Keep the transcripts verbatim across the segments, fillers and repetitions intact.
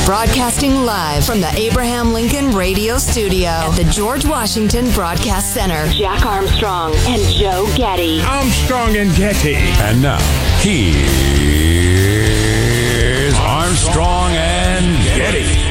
Broadcasting live from the Abraham Lincoln Radio Studio at the George Washington Broadcast Center. Jack Armstrong and Joe Getty. Armstrong and Getty. And now, here's Armstrong and Getty.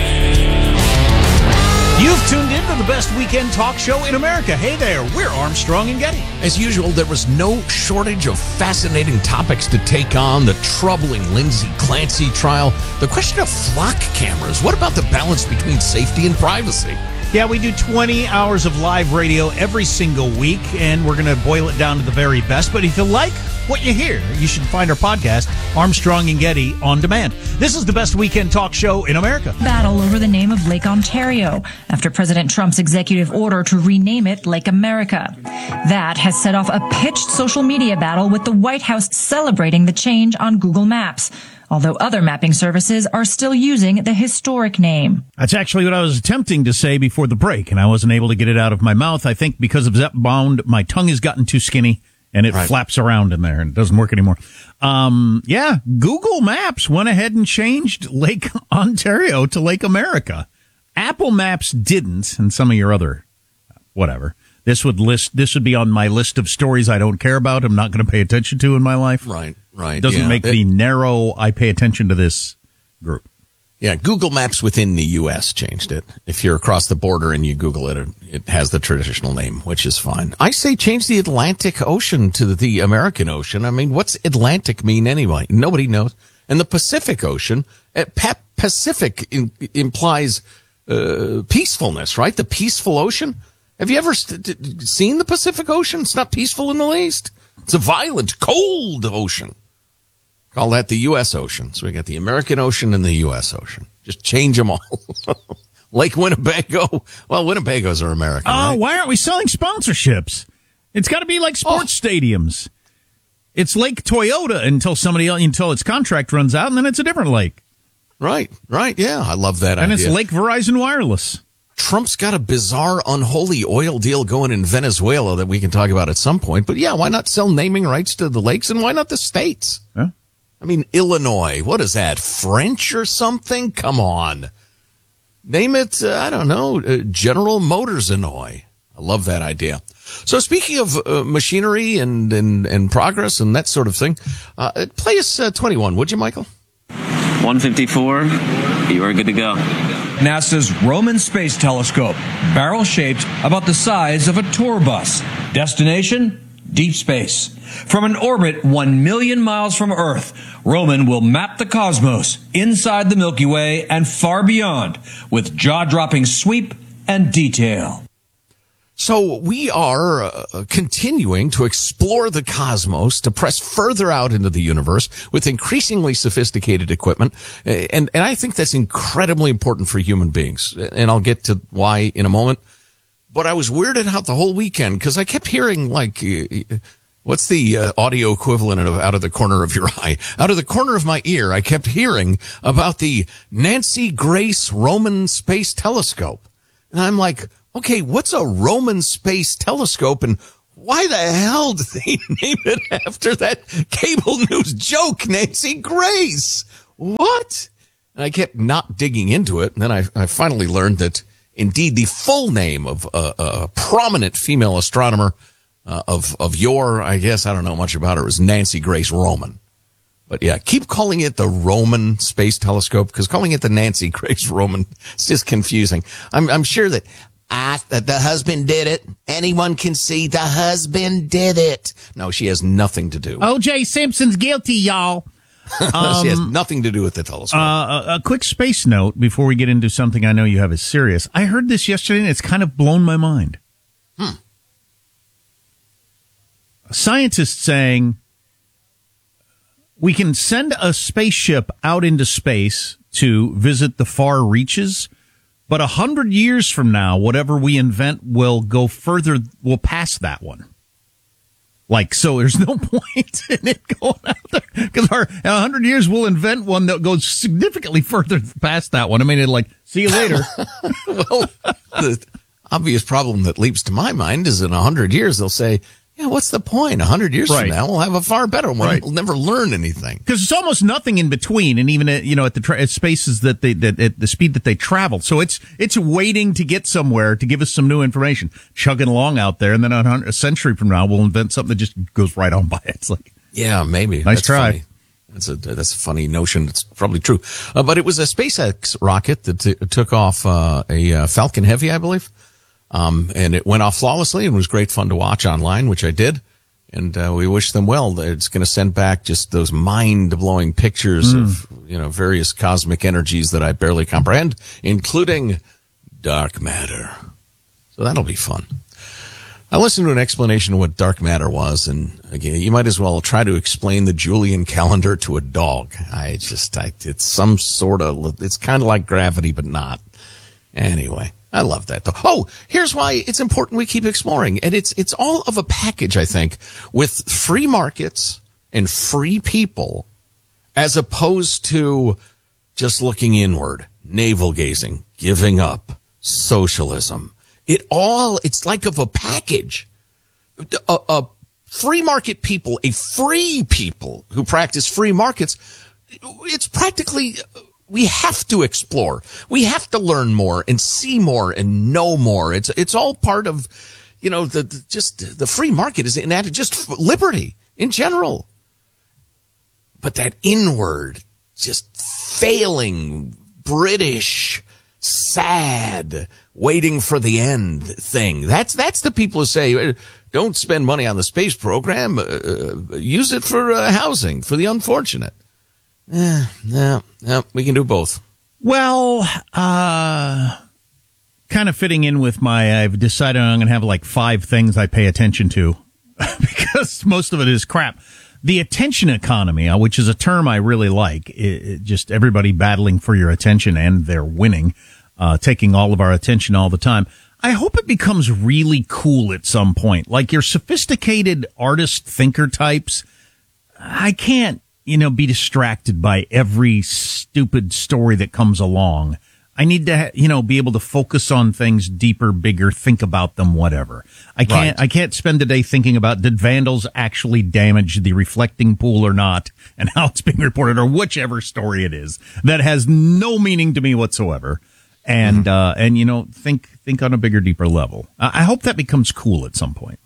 You've tuned in to the best weekend talk show in America. Hey there, we're Armstrong and Getty. As usual, there was no shortage of fascinating topics to take on. The troubling Lindsay Clancy trial, the question of flock cameras. What about the balance between safety and privacy? Yeah, we do twenty hours of live radio every single week, and we're going to boil it down to the very best. But if you like what you hear, you should find our podcast, Armstrong and Getty, on demand. This is the best weekend talk show in America. Battle over the name of Lake Ontario after President Trump's executive order to rename it Lake America. That has set off a pitched social media battle, with the White House celebrating the change on Google Maps, although other mapping services are still using the historic name. That's actually what I was attempting to say before the break, and I wasn't able to get it out of my mouth. I think because of Zepbound, my tongue has gotten too skinny, and it right. flaps around in there, and it doesn't work anymore. Um, yeah, Google Maps went ahead and changed Lake Ontario to Lake America. Apple Maps didn't, and some of your other, whatever. This would list. This would be on my list of stories I don't care about. I'm not going to pay attention to in my life. Right, right. It doesn't yeah. make it, me narrow. I pay attention to this group. Yeah, Google Maps within the U S changed it. If you're across the border and you Google it, it has the traditional name, which is fine. I say change the Atlantic Ocean to the American Ocean. I mean, what's Atlantic mean anyway? Nobody knows. And the Pacific Ocean, uh, Pacific in, implies uh, peacefulness, right? The peaceful ocean. Have you ever st- seen the Pacific Ocean? It's not peaceful in the least. It's a violent, cold ocean. Call that the U S Ocean. So we got the American Ocean and the U S Ocean. Just change them all. Lake Winnebago. Well, Winnebagos are American. Oh, right? Why aren't we selling sponsorships? It's got to be like sports oh. stadiums. It's Lake Toyota until somebody else, until its contract runs out, and then it's a different lake. Right, right. Yeah, I love that and idea. And it's Lake Verizon Wireless. Trump's got a bizarre, unholy oil deal going in Venezuela that we can talk about at some point. But yeah, why not sell naming rights to the lakes, and why not the states? Huh? I mean, Illinois, what is that, French or something? Come on. Name it, uh, I don't know, uh, General Motors Illinois. I love that idea. So speaking of uh, machinery and, and, and progress and that sort of thing, uh, play us uh, twenty-one, would you, Michael? one fifty-four, you are good to go. NASA's Roman Space Telescope, barrel-shaped, about the size of a tour bus. Destination? Deep space. From an orbit one million miles from Earth, Roman will map the cosmos inside the Milky Way and far beyond with jaw-dropping sweep and detail. So we are uh, continuing to explore the cosmos, to press further out into the universe with increasingly sophisticated equipment. And, and I think that's incredibly important for human beings. And I'll get to why in a moment. But I was weirded out the whole weekend because I kept hearing, like, uh, what's the uh, audio equivalent of out of the corner of your eye? Out of the corner of my ear, I kept hearing about the Nancy Grace Roman Space Telescope. And I'm like, okay, what's a Roman Space Telescope, and why the hell did they name it after that cable news joke, Nancy Grace? What? And I kept not digging into it, and then I, I finally learned that, indeed, the full name of a, a prominent female astronomer uh, of of yore, I guess, I don't know much about her, was Nancy Grace Roman. But yeah, keep calling it the Roman Space Telescope, because calling it the Nancy Grace Roman is just confusing. I'm, I'm sure that I, that the husband did it. Anyone can see the husband did it. No, she has nothing to do. O J Simpson's guilty, y'all. Um, she has nothing to do with the telescope. Uh, a, a quick space note before we get into something I know you have is serious. I heard this yesterday, and it's kind of blown my mind. Hmm. A scientist saying we can send a spaceship out into space to visit the far reaches, but a hundred years from now, whatever we invent will go further, will pass that one. Like, so there's no point in it going out there, because our in a hundred years we'll invent one that goes significantly further past that one. I mean, it like, see you later. Well, the obvious problem that leaps to my mind is in a hundred years they'll say, Yeah, what's the point? A hundred years Right. from now, we'll have a far better one. Right. We'll never learn anything. Because it's almost nothing in between, and even at, you know, at the tra- at spaces that they that at the speed that they travel, so it's it's waiting to get somewhere to give us some new information, chugging along out there, and then a, hun- a century from now, we'll invent something that just goes right on by. It's like, Yeah, maybe. Nice That's try. Funny. That's a that's a funny notion. It's probably true, uh, but it was a SpaceX rocket that t- took off uh, a uh, Falcon Heavy, I believe, um, and it went off flawlessly and was great fun to watch online, which I did. And uh, we wish them well. It's going to send back just those mind-blowing pictures mm. of, you know, various cosmic energies that I barely comprehend, including dark matter. So that'll be fun. I listened to an explanation of what dark matter was, and again, you might as well try to explain the Julian calendar to a dog. I just, I, it's some sort of, it's kind of like gravity, but not. Anyway. I love that, though. Oh, here's why it's important we keep exploring. And it's it's all of a package, I think, with free markets and free people as opposed to just looking inward, navel-gazing, giving up, socialism. It all, it's like of a package. A, a free market people, a free people who practice free markets, it's practically... We have to explore. We have to learn more and see more and know more. It's it's all part of, you know, the, the just the free market is in that just liberty in general. But that inward, just failing, British, sad, waiting for the end thing. That's that's the people who say, don't spend money on the space program. Uh, use it for uh, housing for the unfortunate. Yeah, no, no, we can do both. Well, uh, kind of fitting in with my, I've decided I'm going to have like five things I pay attention to because most of it is crap. The attention economy, uh, which is a term I really like, it, it just everybody battling for your attention and they're winning, uh, taking all of our attention all the time. I hope it becomes really cool at some point. Like your sophisticated artist thinker types, I can't, you know, be distracted by every stupid story that comes along. I need to, you know, be able to focus on things deeper, bigger, think about them, whatever. I can't, right. I can't spend the day thinking about did vandals actually damage the reflecting pool or not and how it's being reported or whichever story it is. That has no meaning to me whatsoever. And, mm-hmm. uh, and, you know, think, think on a bigger, deeper level. I, I hope that becomes cool at some point.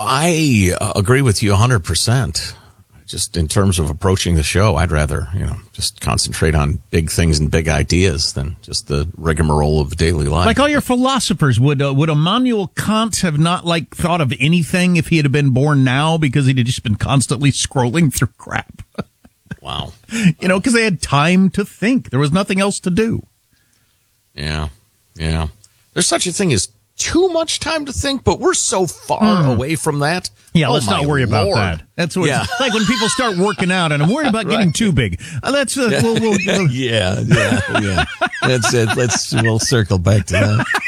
I uh, agree with you a hundred percent. Just in terms of approaching the show, I'd rather, you know, just concentrate on big things and big ideas than just the rigmarole of daily life. Like all your philosophers, would uh, would Immanuel Kant have not like thought of anything if he had been born now because he'd have just been constantly scrolling through crap? Wow. You know, because they had time to think. There was nothing else to do. Yeah, yeah. There's such a thing as too much time to think, but we're so far mm. away from that. Yeah, oh, let's not worry Lord. about that. That's what yeah. it's like when people start working out, and I'm worried about getting right. too big. Uh, let's, uh, we'll, we'll, we'll. yeah, yeah, yeah. That's it. Let's we'll circle back to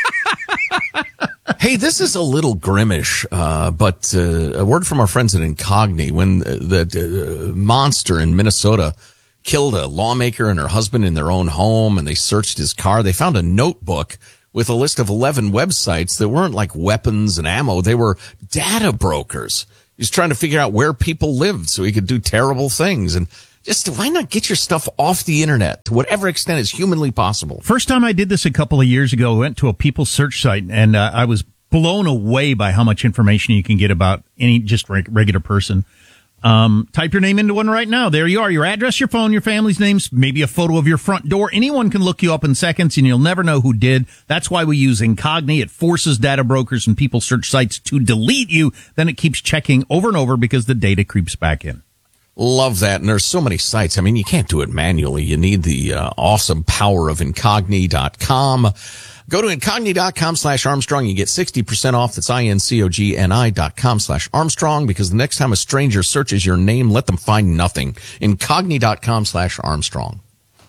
that. Hey, this is a little grimmish, uh, but uh, a word from our friends at Incogni. When uh, the uh, monster in Minnesota killed a lawmaker and her husband in their own home, and they searched his car, they found a notebook with a list of eleven websites that weren't like weapons and ammo. They were data brokers. He's trying to figure out where people lived so he could do terrible things. And just why not get your stuff off the internet to whatever extent is humanly possible? First time I did this a couple of years ago, I went to a people search site, and uh, I was blown away by how much information you can get about any just reg- regular person. Um, type your name into one right now. There you are. Your address, your phone, your family's names, maybe a photo of your front door. Anyone can look you up in seconds and you'll never know who did. That's why we use Incogni. It forces data brokers and people search sites to delete you. Then it keeps checking over and over because the data creeps back in. Love that. And there's so many sites. I mean, you can't do it manually. You need the uh, awesome power of Incogni dot com. Go to Incogni dot com slash Armstrong. You get sixty percent off. That's I-N-C-O-G-N-I dot com slash Armstrong, because the next time a stranger searches your name, let them find nothing. Incogni dot com slash Armstrong.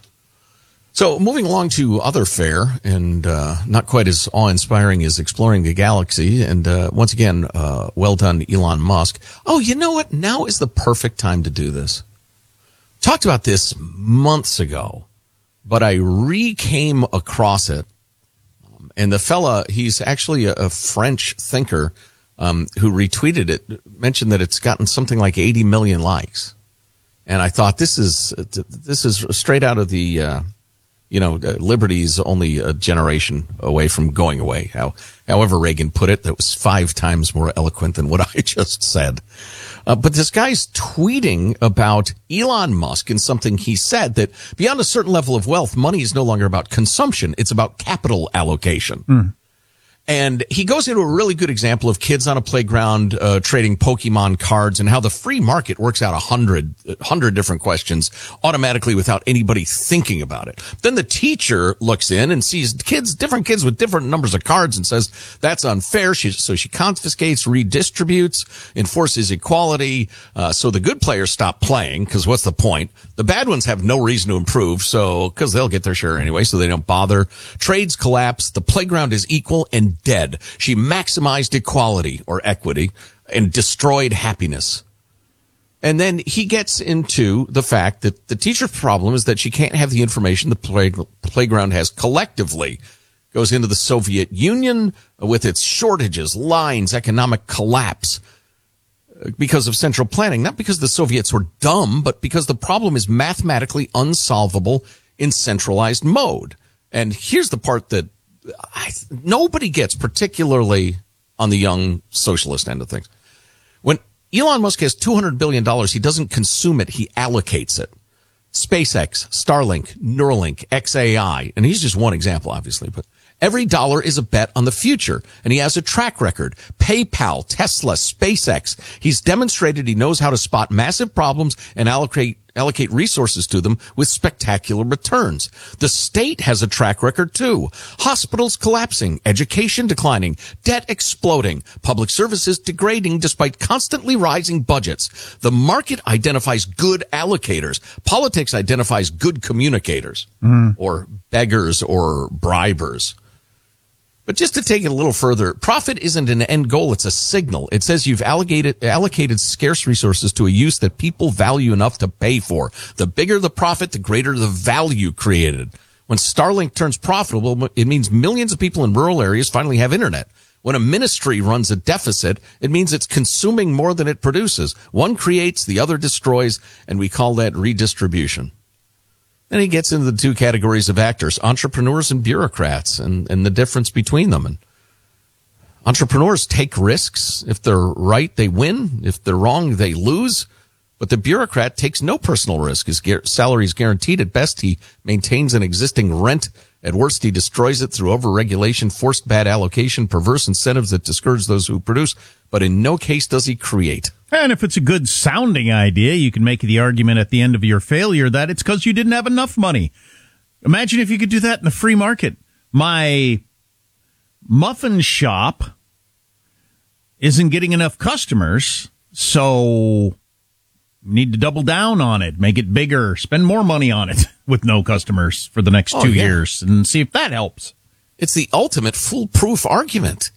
So moving along to other fare, and uh, not quite as awe-inspiring as exploring the galaxy. And uh, once again, uh, well done, Elon Musk. Oh, you know what? Now is the perfect time to do this. Talked about this months ago, but I re-came across it. And the fella, he's actually a, a French thinker um, who retweeted it, mentioned that it's gotten something like eighty million likes. And I thought, this is this is straight out of the, uh, you know, uh, Liberty's only a generation away from going away. How, however Reagan put it, that was five times more eloquent than what I just said. Uh, but this guy's tweeting about Elon Musk and something he said, that beyond a certain level of wealth, money is no longer about consumption. It's about capital allocation. Mm. And he goes into a really good example of kids on a playground uh, trading Pokemon cards and how the free market works out a hundred, hundred different questions automatically without anybody thinking about it. Then the teacher looks in and sees kids, different kids with different numbers of cards and says, that's unfair. She, so she confiscates, redistributes, enforces equality. Uh, so the good players stop playing, because what's the point? The bad ones have no reason to improve, so, because they'll get their share anyway, so they don't bother. Trades collapse. The playground is equal and dead. She maximized equality or equity and destroyed happiness. And then he gets into the fact that the teacher's problem is that she can't have the information the play, playground has collectively. Goes into the Soviet Union with its shortages, lines, economic collapse because of central planning. Not because the Soviets were dumb, but because the problem is mathematically unsolvable in centralized mode. And here's the part that I, nobody gets, particularly on the young socialist end of things. When Elon Musk has two hundred billion dollars, he doesn't consume it, he allocates it. SpaceX, Starlink, Neuralink, X A I, and he's just one example, obviously, but every dollar is a bet on the future, and he has a track record. PayPal, Tesla, SpaceX. He's demonstrated he knows how to spot massive problems and allocate allocate resources to them with spectacular returns. The state has a track record too. Hospitals collapsing, education declining, debt exploding, public services degrading despite constantly rising budgets. The market identifies good allocators. Politics identifies good communicators, mm. or beggars or bribers. But just to take it a little further, profit isn't an end goal, it's a signal. It says you've allocated, allocated scarce resources to a use that people value enough to pay for. The bigger the profit, the greater the value created. When Starlink turns profitable, it means millions of people in rural areas finally have internet. When a ministry runs a deficit, it means it's consuming more than it produces. One creates, the other destroys, and we call that redistribution. Then he gets into the two categories of actors, entrepreneurs and bureaucrats, and, and the difference between them. And entrepreneurs take risks. If they're right, they win. If they're wrong, they lose. But the bureaucrat takes no personal risk. His salary is guaranteed. At best, he maintains an existing rent. At worst, he destroys it through overregulation, forced bad allocation, perverse incentives that discourage those who produce. But in no case does he create. And if it's a good sounding idea, you can make the argument at the end of your failure that it's because you didn't have enough money. Imagine if you could do that in the free market. My muffin shop isn't getting enough customers, so need to double down on it, make it bigger, spend more money on it with no customers for the next oh, two yeah. years and see if that helps. It's the ultimate foolproof argument.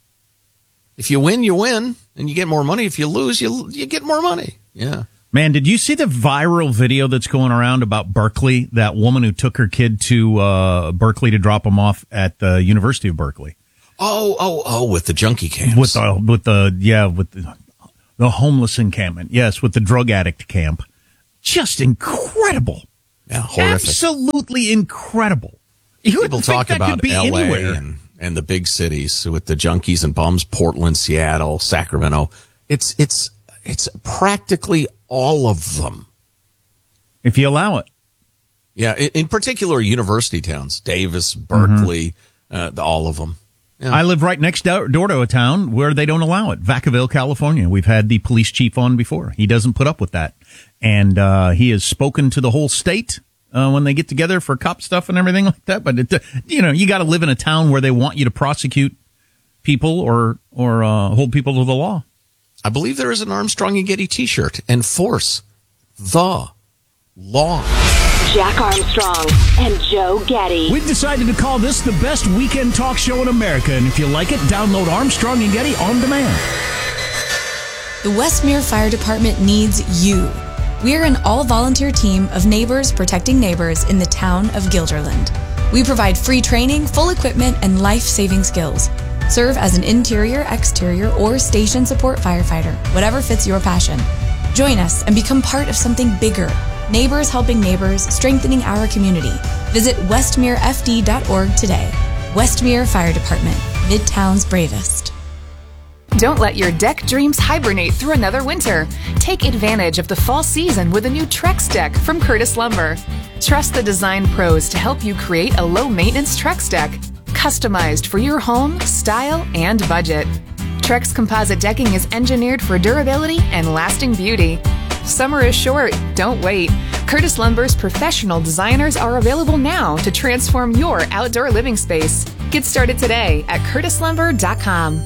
If you win, you win, and you get more money. If you lose, you you get more money. Yeah. Man, did you see the viral video that's going around about Berkeley? That woman who took her kid to uh, Berkeley to drop him off at the University of Berkeley. Oh, oh, oh, with the junkie camps. With the, with the, yeah, with the, the homeless encampment. Yes, with the drug addict camp. Just incredible. Yeah, horrific. Absolutely incredible. You People talk about L A and, and the big cities with the junkies and bums, Portland, Seattle, Sacramento. It's, it's, it's practically all of them. If you allow it. Yeah, in, in particular, university towns, Davis, Berkeley, mm-hmm. uh, the, all of them. Yeah. I live right next door to a town where they don't allow it. Vacaville, California. We've had the police chief on before. He doesn't put up with that. And uh, he has spoken to the whole state uh, when they get together for cop stuff and everything like that. But, it, you know, you got to live in a town where they want you to prosecute people or, or uh, hold people to the law. I believe there is an Armstrong and Getty T-shirt. Enforce the law. Jack Armstrong and Joe Getty. We've decided to call this the best weekend talk show in America. And if you like it, download Armstrong and Getty on demand. The Westmere Fire Department needs you. We're an all-volunteer team of neighbors protecting neighbors in the town of Guilderland. We provide free training, full equipment, and life-saving skills. Serve as an interior, exterior, or station support firefighter, whatever fits your passion. Join us and become part of something bigger. Neighbors helping neighbors, strengthening our community. Visit westmere f d dot org today. Westmere Fire Department, Midtown's bravest. Don't let your deck dreams hibernate through another winter. Take advantage of the fall season with a new Trex deck from Curtis Lumber. Trust the design pros to help you create a low-maintenance Trex deck, customized for your home, style, and budget. Trex composite decking is engineered for durability and lasting beauty. Summer is short. Don't wait. Curtis Lumber's professional designers are available now to transform your outdoor living space. Get started today at curtis lumber dot com.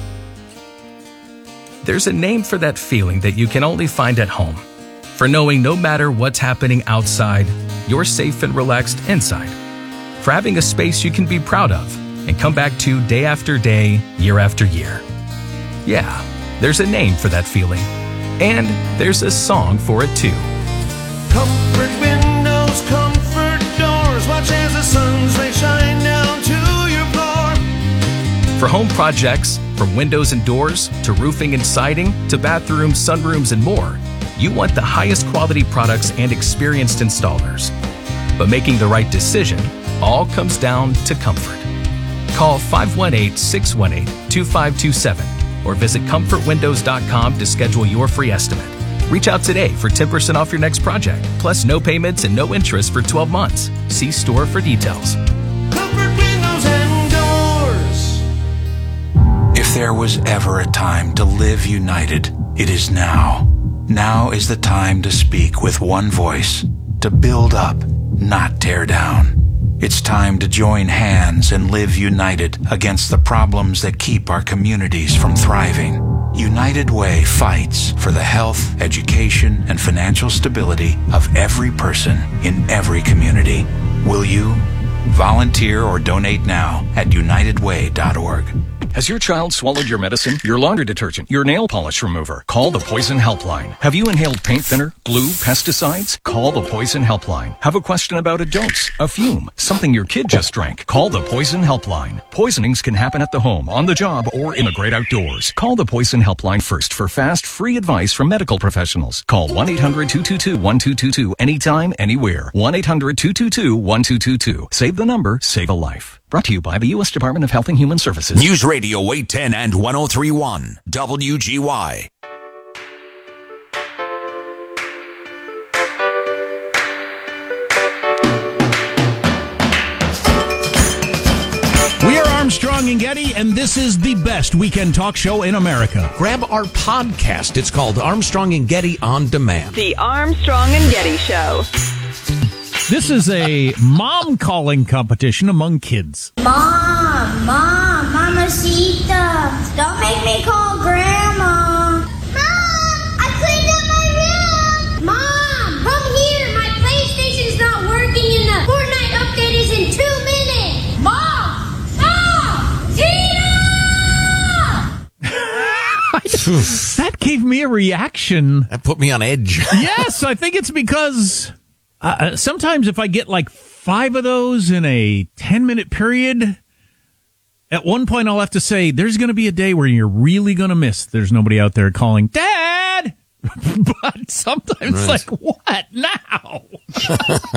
There's a name for that feeling that you can only find at home. For knowing no matter what's happening outside, you're safe and relaxed inside. For having a space you can be proud of and come back to day after day, year after year. Yeah, there's a name for that feeling. And there's a song for it too. Comfort windows, comfort doors, watch as the sun's rays shine down to your floor. For home projects, from windows and doors to roofing and siding to bathrooms, sunrooms, and more, you want the highest quality products and experienced installers. But making the right decision all comes down to comfort. Call five one eight, six one eight, two five two seven or visit comfort windows dot com to schedule your free estimate. Reach out today for ten percent off your next project, plus no payments and no interest for twelve months. See store for details. Comfort windows and doors. If there was ever a time to live united, it is now. Now is the time to speak with one voice, to build up, not tear down. It's time to join hands and live united against the problems that keep our communities from thriving. United Way fights for the health, education, and financial stability of every person in every community. Will you? Volunteer or donate now at united way dot org. Has your child swallowed your medicine, your laundry detergent, your nail polish remover? Call the Poison Helpline. Have you inhaled paint thinner, glue, pesticides? Call the Poison Helpline. Have a question about a dose, a fume, something your kid just drank? Call the Poison Helpline. Poisonings can happen at the home, on the job, or in the great outdoors. Call the Poison Helpline first for fast, free advice from medical professionals. Call one eight hundred, two two two, one two two two anytime, anywhere. one eight hundred, two two two, one two two two. Save the number, save a life. Brought to you by the U S Department of Health and Human Services. News Radio eight ten and one oh three point one W G Y. We are Armstrong and Getty, and this is the best weekend talk show in America. Grab our podcast. It's called Armstrong and Getty On Demand. The Armstrong and Getty Show. This is a mom calling competition among kids. Mom, Mom, Mamacita, don't make me call Grandma. Mom, I cleaned up my room. Mom, come here. My PlayStation's not working and the Fortnite update is in two minutes. Mom, Mom, Tina! That gave me a reaction. That put me on edge. Yes, I think it's because... Uh, sometimes if I get like five of those in a ten minute period, at one point I'll have to say, there's going to be a day where you're really going to miss. There's nobody out there calling, Dad! But sometimes right. Like, what now?